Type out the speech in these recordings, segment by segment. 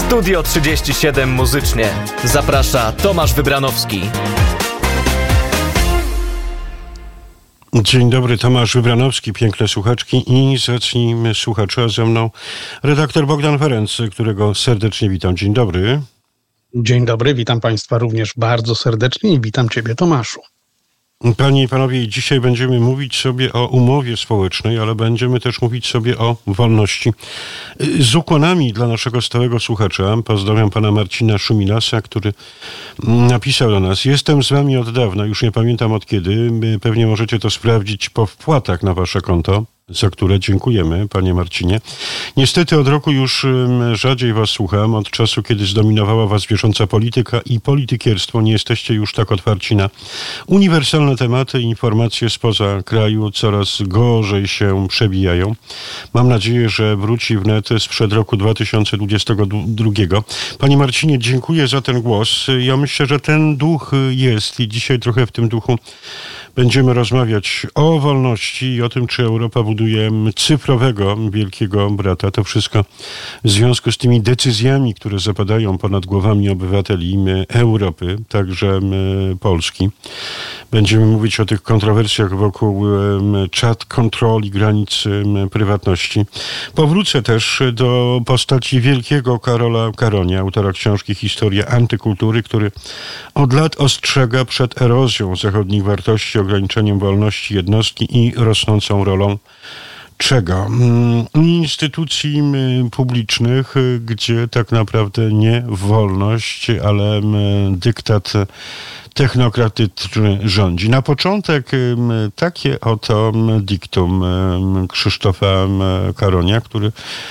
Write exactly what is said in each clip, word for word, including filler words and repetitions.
Studio trzydzieści siedem muzycznie. Zaprasza Tomasz Wybranowski. Dzień dobry, Tomasz Wybranowski, piękne słuchaczki i zacznijmy słuchaczy, a ze mną redaktor Bogdan Ferenc, którego serdecznie witam. Dzień dobry. Dzień dobry, witam Państwa również bardzo serdecznie i witam Ciebie, Tomaszu. Panie i panowie, dzisiaj będziemy mówić sobie o umowie społecznej, ale będziemy też mówić sobie o wolności. Z ukłonami dla naszego stałego słuchacza pozdrawiam pana Marcina Szumilasa, który napisał do nas: jestem z wami od dawna, już nie pamiętam od kiedy, pewnie możecie to sprawdzić po wpłatach na wasze konto, za które dziękujemy, panie Marcinie. Niestety od roku już rzadziej was słucham, od czasu, kiedy zdominowała was bieżąca polityka i politykierstwo. Nie jesteście już tak otwarci na uniwersalne tematy. Informacje spoza kraju coraz gorzej się przebijają. Mam nadzieję, że wróci wnet sprzed roku dwa tysiące dwudziestego drugiego. Panie Marcinie, dziękuję za ten głos. Ja myślę, że ten duch jest i dzisiaj trochę w tym duchu będziemy rozmawiać o wolności i o tym, czy Europa buduje cyfrowego wielkiego brata. To wszystko w związku z tymi decyzjami, które zapadają ponad głowami obywateli Europy, także Polski. Będziemy mówić o tych kontrowersjach wokół chat control i granic prywatności. Powrócę też do postaci wielkiego Karola Karonia, autora książki Historia antykultury, który od lat ostrzega przed erozją zachodnich wartości, ograniczeniem wolności jednostki i rosnącą rolą czego? Instytucji publicznych, gdzie tak naprawdę nie wolność, ale dyktat technokratyczny rządzi. Na początek takie oto diktum Krzysztofa Karonia, który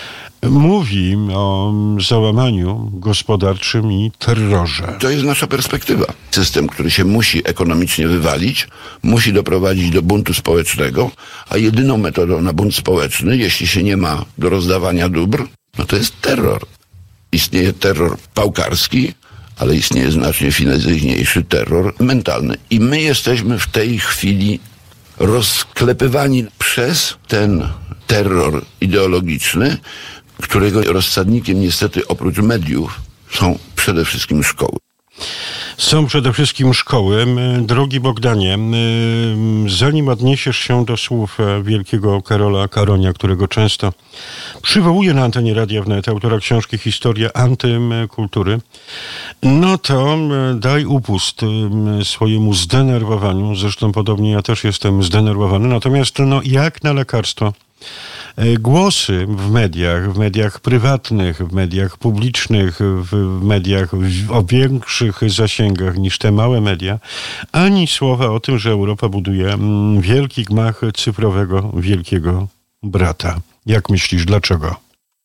mówi o załamaniu gospodarczym i terrorze. To jest nasza perspektywa. System, który się musi ekonomicznie wywalić, musi doprowadzić do buntu społecznego, a jedyną metodą na bunt społeczny, jeśli się nie ma do rozdawania dóbr, no to jest terror. Istnieje terror pałkarski, ale istnieje znacznie fizyjniejszy terror mentalny. I my jesteśmy w tej chwili rozklepywani przez ten terror ideologiczny, którego rozsadnikiem niestety oprócz mediów są przede wszystkim szkoły. Są przede wszystkim szkoły. Drogi Bogdanie, zanim odniesiesz się do słów wielkiego Karola Karonia, którego często przywołuje na antenie Radia Wnet, autora książki Historia antykultury, no to daj upust swojemu zdenerwowaniu. Zresztą podobnie ja też jestem zdenerwowany. Natomiast no, jak na lekarstwo głosy w mediach, w mediach prywatnych, w mediach publicznych, w mediach o większych zasięgach niż te małe media, ani słowa o tym, że Europa buduje wielki gmach cyfrowego wielkiego brata. Jak myślisz, dlaczego?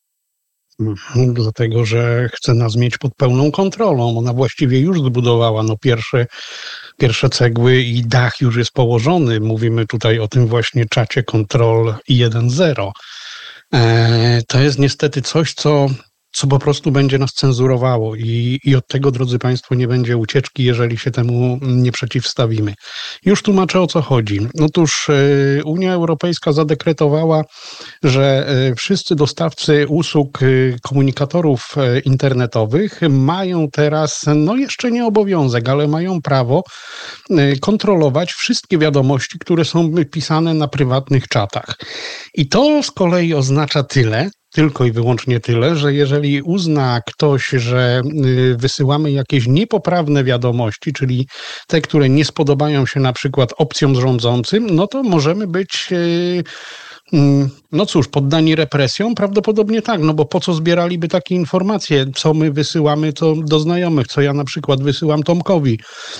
Dlatego, że chce nas mieć pod pełną kontrolą. Ona właściwie już zbudowała no, pierwsze, pierwsze cegły i dach już jest położony. Mówimy tutaj o tym właśnie czacie Control jeden zero. E, to jest niestety coś, co, co po prostu będzie nas cenzurowało i, i od tego, drodzy Państwo, nie będzie ucieczki, jeżeli się temu nie przeciwstawimy. Już tłumaczę, o co chodzi. Otóż e, Unia Europejska zadekretowała, że e, wszyscy dostawcy usług e, komunikatorów e, internetowych mają teraz, no jeszcze nie obowiązek, ale mają prawo e, kontrolować wszystkie wiadomości, które są pisane na prywatnych czatach. I to z kolei oznacza tyle, tylko i wyłącznie tyle, że jeżeli uzna ktoś, że wysyłamy jakieś niepoprawne wiadomości, czyli te, które nie spodobają się na przykład opcjom rządzącym, no to możemy być, no cóż, poddani represjom? Prawdopodobnie tak, no bo po co zbieraliby takie informacje, co my wysyłamy to do znajomych, co ja na przykład wysyłam Tomkowi